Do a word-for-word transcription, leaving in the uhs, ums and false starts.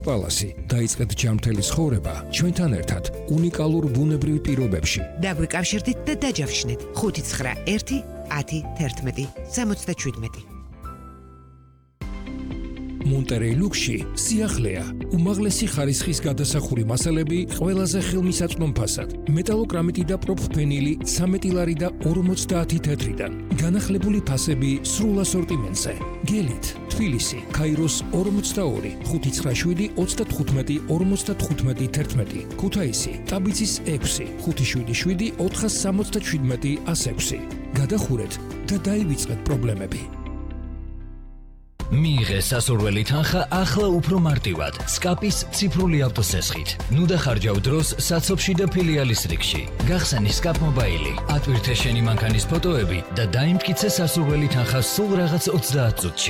პალასი დაიწყეთ ჯანმრთელი ცხოვრება ჩვენთან ერთად უნიკალურ ბუნებრივ პირობებში. დაგვიკავშირდით და დაჯავშნით ხუთი ცხრა ერთი ათი თერთმეტი სამოცდაშვიდმეტი. მონტერეი ლუქსში სიახლეა, უმაღლესი ხარისხის გადასახური მასალები ყველაზე ხელმისაწვდომ ფასად, მეტალოკრამიტი და პროფფენილი ცამეტი ლარი და ორმოცდაათი თეთრიდან, განახლებული ფასები სრულ ასორტიმენტზე, გელით, თბილისი, ქაიროს ორმოცდაორი, ხუთი ცხრა შვიდი ოცდათხუთმეტი ორმოცდათხუთმეტი თერთმეტი, ქუთაისი, ტაბიცის ექვსი, ხუთი შვიდი შვიდი ოთხას სამოცდაშვიდმეტი ასექვსი. გადახურეთ და დაივიწყეთ პრობლემები. მიიღეს სასურველი თანხა ახლა უფრო მარტივად სკაპის ციფრული ავტოსესხით. ნუ დახარჯავ დროს საცობში და ფილიალის რიგში. გახსენი სკაპ მობაილი, ატვირთე შენი მანქანის ფოტოები და დაიმტკიცე სასურველი თანხა სულ რაღაც ოცდაათ წუთში.